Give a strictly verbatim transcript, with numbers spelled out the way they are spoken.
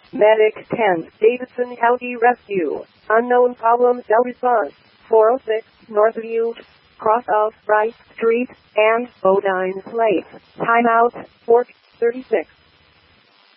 Medic ten, Davidson County Rescue. Unknown problem, cell response. four oh six, Northview, cross of Rice Street, and Bodine Place. Timeout, four thirty-six.